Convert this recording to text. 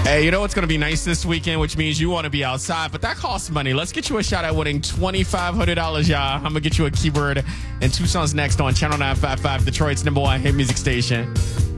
Hey, you know what's going to be nice this weekend, which means you want to be outside, but that costs money. Let's get you a shot at winning $2,500, y'all. I'm going to get you a keyword in Tucson's next on Channel 955, Detroit's #1 hit music station.